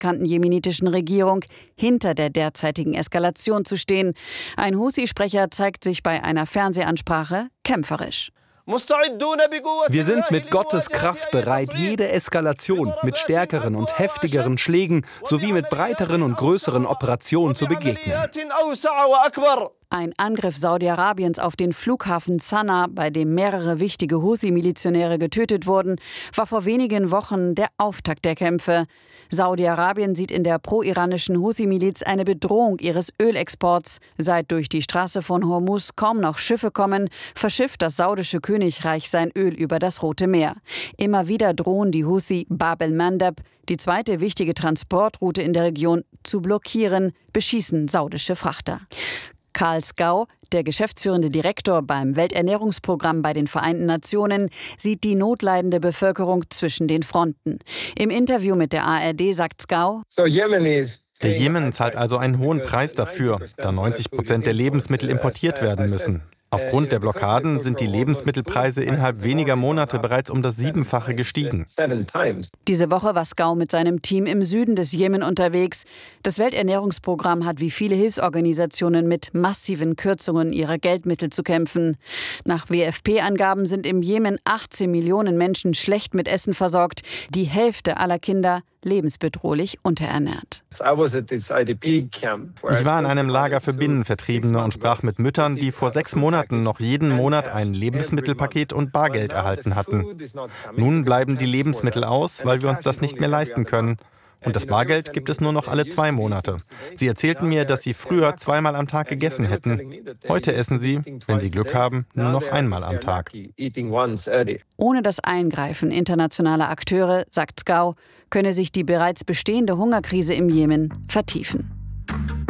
anerkannten jemenitischen Regierung hinter der derzeitigen Eskalation zu stehen. Ein Houthi-Sprecher zeigt sich bei einer Fernsehansprache kämpferisch. Wir sind mit Gottes Kraft bereit, jede Eskalation mit stärkeren und heftigeren Schlägen sowie mit breiteren und größeren Operationen zu begegnen. Ein Angriff Saudi-Arabiens auf den Flughafen Sanaa, bei dem mehrere wichtige Houthi-Milizionäre getötet wurden, war vor wenigen Wochen der Auftakt der Kämpfe. Saudi-Arabien sieht in der pro-iranischen Houthi-Miliz eine Bedrohung ihres Ölexports. Seit durch die Straße von Hormuz kaum noch Schiffe kommen, verschifft das saudische Königreich sein Öl über das Rote Meer. Immer wieder drohen die Houthi Bab el-Mandab, die zweite wichtige Transportroute in der Region, zu blockieren, beschießen saudische Frachter. Karl Skau, der geschäftsführende Direktor beim Welternährungsprogramm bei den Vereinten Nationen, sieht die notleidende Bevölkerung zwischen den Fronten. Im Interview mit der ARD sagt Skau: Der Jemen zahlt also einen hohen Preis dafür, da 90% der Lebensmittel importiert werden müssen. Aufgrund der Blockaden sind die Lebensmittelpreise innerhalb weniger Monate bereits um das 7-fache gestiegen. Diese Woche war Skau mit seinem Team im Süden des Jemen unterwegs. Das Welternährungsprogramm hat wie viele Hilfsorganisationen mit massiven Kürzungen ihrer Geldmittel zu kämpfen. Nach WFP-Angaben sind im Jemen 18 Millionen Menschen schlecht mit Essen versorgt. Die Hälfte aller Kinder lebensbedrohlich unterernährt. Ich war in einem Lager für Binnenvertriebene und sprach mit Müttern, die vor 6 Monaten noch jeden Monat ein Lebensmittelpaket und Bargeld erhalten hatten. Nun bleiben die Lebensmittel aus, weil wir uns das nicht mehr leisten können. Und das Bargeld gibt es nur noch alle 2 Monate. Sie erzählten mir, dass sie früher 2-mal am Tag gegessen hätten. Heute essen sie, wenn sie Glück haben, nur noch 1-mal am Tag. Ohne das Eingreifen internationaler Akteure, sagt Skau, könne sich die bereits bestehende Hungerkrise im Jemen vertiefen.